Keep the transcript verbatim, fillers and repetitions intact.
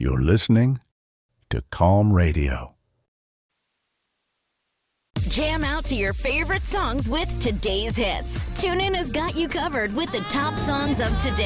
You're listening to Calm Radio. Jam out to your favorite songs with today's hits. TuneIn has got you covered with the top songs of today.